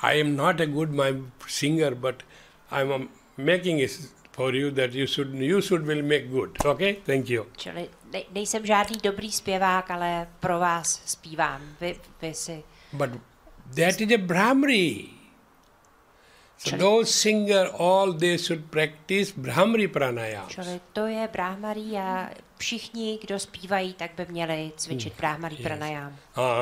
I am not a good singer, but I'm making it for you that you will make good. Okay? Thank you. Čili nejsem žádný dobrý zpěvák, ale pro vás zpívám. Vy si... But that is a Brahmari. So those singer, all they should practice Brahmari pranayam. Čili to je Brahmari a všichni, kdo zpívají, tak by měli cvičit Brahmari pranayam.